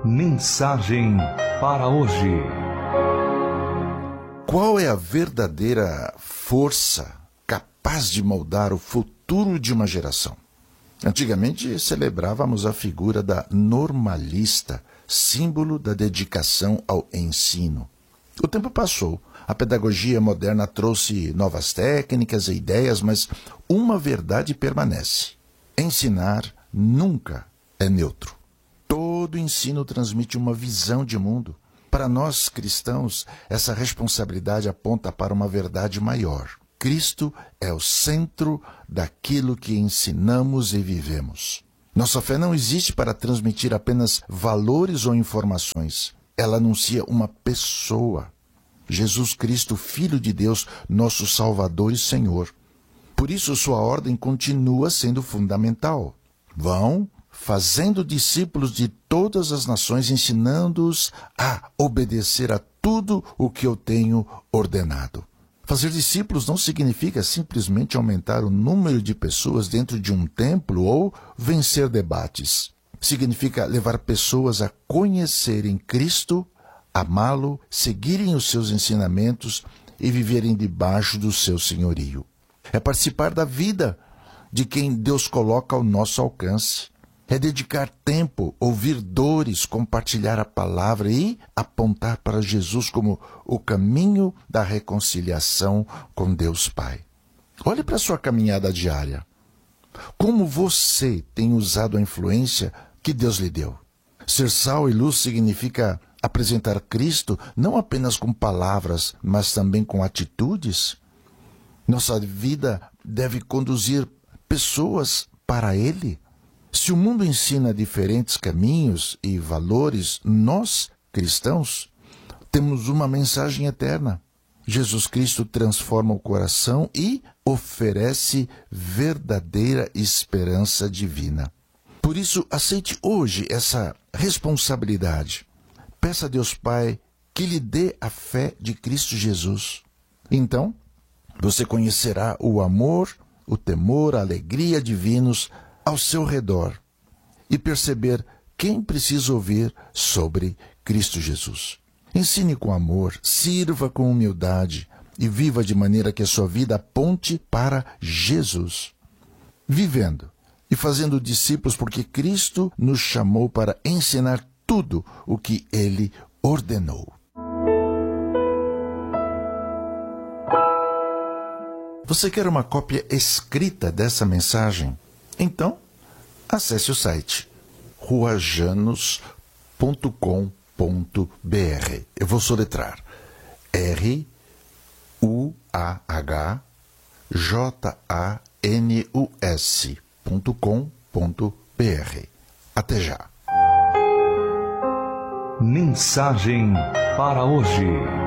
Mensagem para hoje. Qual é a verdadeira força capaz de moldar o futuro de uma geração? Antigamente celebrávamos a figura da normalista, símbolo da dedicação ao ensino. O tempo passou, a pedagogia moderna trouxe novas técnicas e ideias, mas uma verdade permanece: ensinar nunca é neutro. Todo ensino transmite uma visão de mundo. Para nós, cristãos, essa responsabilidade aponta para uma verdade maior. Cristo é o centro daquilo que ensinamos e vivemos. Nossa fé não existe para transmitir apenas valores ou informações. Ela anuncia uma pessoa. Jesus Cristo, Filho de Deus, nosso Salvador e Senhor. Por isso, sua ordem continua sendo fundamental. Vão fazendo discípulos de todas as nações, ensinando-os a obedecer a tudo o que eu tenho ordenado. Fazer discípulos não significa simplesmente aumentar o número de pessoas dentro de um templo ou vencer debates. Significa levar pessoas a conhecerem Cristo, amá-lo, seguirem os seus ensinamentos e viverem debaixo do seu senhorio. É participar da vida de quem Deus coloca ao nosso alcance. É dedicar tempo, ouvir dores, compartilhar a palavra e apontar para Jesus como o caminho da reconciliação com Deus Pai. Olhe para a sua caminhada diária. Como você tem usado a influência que Deus lhe deu? Ser sal e luz significa apresentar Cristo não apenas com palavras, mas também com atitudes. Nossa vida deve conduzir pessoas para Ele. Se o mundo ensina diferentes caminhos e valores, nós, cristãos, temos uma mensagem eterna. Jesus Cristo transforma o coração e oferece verdadeira esperança divina. Por isso, aceite hoje essa responsabilidade. Peça a Deus Pai que lhe dê a fé de Cristo Jesus. Então, você conhecerá o amor, o temor, a alegria divinos ao seu redor e perceber quem precisa ouvir sobre Cristo Jesus. Ensine com amor, sirva com humildade e viva de maneira que a sua vida aponte para Jesus. Vivendo e fazendo discípulos, porque Cristo nos chamou para ensinar tudo o que Ele ordenou. Você quer uma cópia escrita dessa mensagem? Então, acesse o site ruajanus.com.br. Eu vou soletrar: ruajanus.com.br. Até já. Mensagem para hoje.